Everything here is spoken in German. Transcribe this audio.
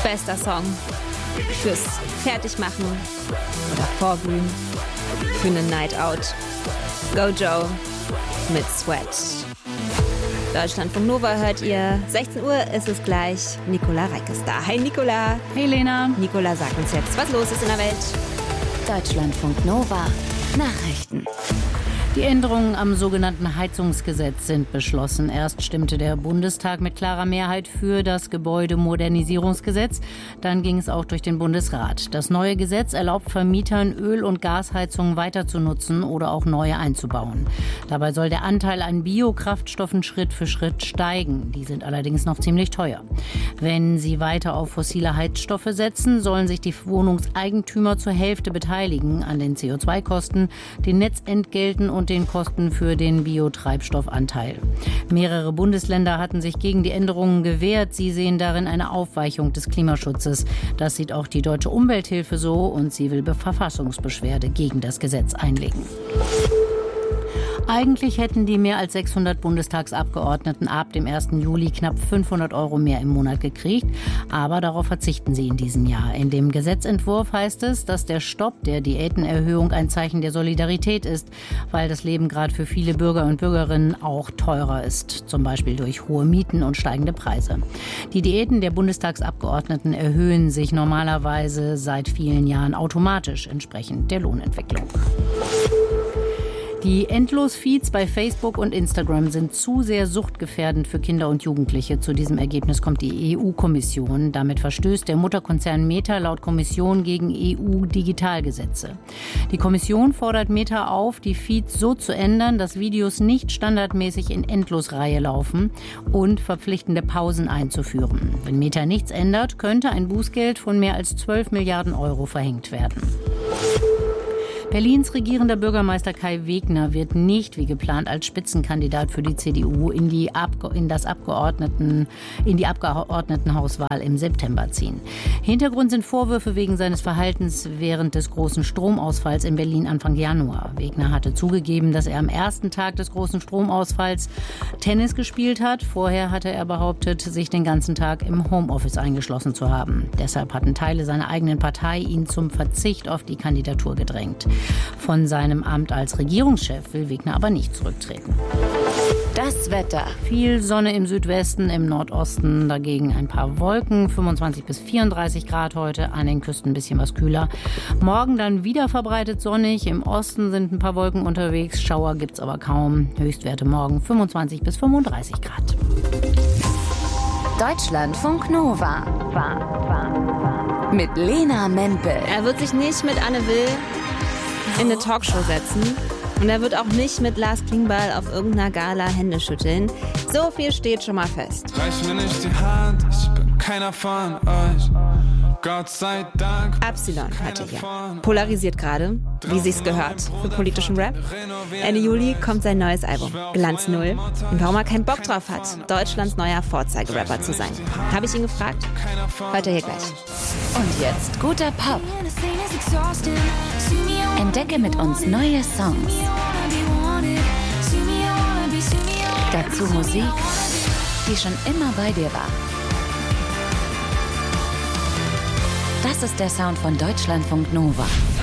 Bester Song fürs Fertigmachen oder Vorglühen für eine Night Out. Go Joe mit Sweat. Deutschlandfunk Nova hört ihr. 16 Uhr ist es gleich. Nicola Reck ist da. Hi Nicola. Hey Lena. Nicola, sag uns jetzt, was los ist in der Welt. Deutschlandfunk Nova Nachrichten. Die Änderungen am sogenannten Heizungsgesetz sind beschlossen. Erst stimmte der Bundestag mit klarer Mehrheit für das Gebäudemodernisierungsgesetz. Dann ging es auch durch den Bundesrat. Das neue Gesetz erlaubt Vermietern, Öl- und Gasheizungen weiter zu nutzen oder auch neue einzubauen. Dabei soll der Anteil an Biokraftstoffen Schritt für Schritt steigen. Die sind allerdings noch ziemlich teuer. Wenn sie weiter auf fossile Heizstoffe setzen, sollen sich die Wohnungseigentümer zur Hälfte beteiligen an den CO2-Kosten, den Netzentgelten und den Kosten für den Biotreibstoffanteil. Mehrere Bundesländer hatten sich gegen die Änderungen gewehrt. Sie sehen darin eine Aufweichung des Klimaschutzes. Das sieht auch die Deutsche Umwelthilfe so und sie will Verfassungsbeschwerde gegen das Gesetz einlegen. Eigentlich hätten die mehr als 600 Bundestagsabgeordneten ab dem 1. Juli knapp 500 € mehr im Monat gekriegt. Aber darauf verzichten sie in diesem Jahr. In dem Gesetzentwurf heißt es, dass der Stopp der Diätenerhöhung ein Zeichen der Solidarität ist, weil das Leben gerade für viele Bürger und Bürgerinnen auch teurer ist. Zum Beispiel durch hohe Mieten und steigende Preise. Die Diäten der Bundestagsabgeordneten erhöhen sich normalerweise seit vielen Jahren automatisch entsprechend der Lohnentwicklung. Die Endlos-Feeds bei Facebook und Instagram sind zu sehr suchtgefährdend für Kinder und Jugendliche. Zu diesem Ergebnis kommt die EU-Kommission. Damit verstößt der Mutterkonzern Meta laut Kommission gegen EU-Digitalgesetze. Die Kommission fordert Meta auf, die Feeds so zu ändern, dass Videos nicht standardmäßig in Endlosreihe laufen und verpflichtende Pausen einzuführen. Wenn Meta nichts ändert, könnte ein Bußgeld von mehr als 12 Milliarden € verhängt werden. Berlins regierender Bürgermeister Kai Wegner wird nicht wie geplant als Spitzenkandidat für die CDU in die Abgeordnetenhauswahl im September ziehen. Hintergrund sind Vorwürfe wegen seines Verhaltens während des großen Stromausfalls in Berlin Anfang Januar. Wegner hatte zugegeben, dass er am ersten Tag des großen Stromausfalls Tennis gespielt hat. Vorher hatte er behauptet, sich den ganzen Tag im Homeoffice eingeschlossen zu haben. Deshalb hatten Teile seiner eigenen Partei ihn zum Verzicht auf die Kandidatur gedrängt. Von seinem Amt als Regierungschef will Wegner aber nicht zurücktreten. Das Wetter. Viel Sonne im Südwesten, im Nordosten dagegen ein paar Wolken. 25 bis 34 Grad heute, an den Küsten ein bisschen was kühler. Morgen dann wieder verbreitet sonnig. Im Osten sind ein paar Wolken unterwegs. Schauer gibt's aber kaum. Höchstwerte morgen 25 bis 35 Grad. Deutschlandfunk Nova. Mit Lena Mempel. Er wird sich nicht mit Anne Will in eine Talkshow setzen. Und er wird auch nicht mit Lars Klingbeil auf irgendeiner Gala Hände schütteln. So viel steht schon mal fest. Reich mir nicht die Hand, ich bin keiner von euch. Gott sei Dank. Absilon heute hier. Polarisiert gerade, wie sich's gehört, für politischen Rap. Ende Juli kommt sein neues Album, Glanz Null. Und warum er keinen Bock drauf hat, Deutschlands neuer Vorzeigerapper zu sein. Habe ich ihn gefragt? Heute hier gleich. Und jetzt guter Pop. Entdecke mit uns neue Songs. Dazu Musik, die schon immer bei dir war. Das ist der Sound von Deutschlandfunk Nova.